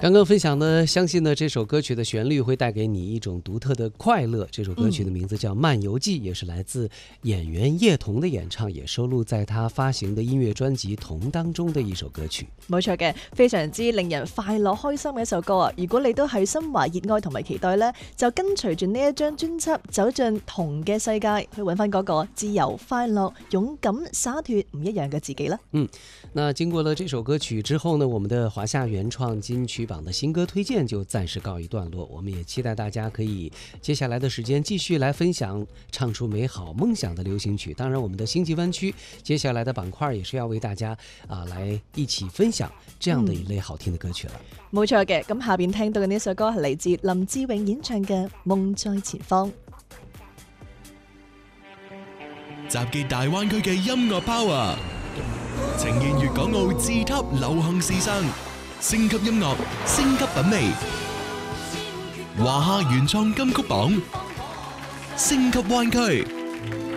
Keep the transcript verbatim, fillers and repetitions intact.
刚刚分享的，相信呢这首歌曲的旋律会带给你一种独特的快乐。这首歌曲的名字叫《漫游记》，也是来自演员叶童的演唱，也收录在他發行的音樂專輯《童》當中的一首歌曲。 冇錯嘅，非常之令人快樂開心嘅一首歌啊！如果你都係心懷熱愛同埋期待呢，就跟隨住呢一張專輯走進童嘅世界，去揾翻嗰個自由、快樂、勇敢、灑脫唔一樣嘅自己啦。 嗯，那經過了這首歌曲之後呢，我們的華夏原創金曲榜的新歌推薦就暫時告一段落。我們也期待大家可以接下來的時間繼續來分享唱出美好夢想的流行曲。當然，我們的星際灣區接下來的板塊也是要為大家啊來一起分享這樣的一類好聽的歌曲了。 冇錯嘅，咁下邊聽到嘅呢首歌係嚟自林志穎演唱嘅《夢在前方》。 集結大灣區嘅音樂 power， 呈現粵港澳自級流行時尚，升級音樂，升級品味。華夏原創金曲榜，升級灣區。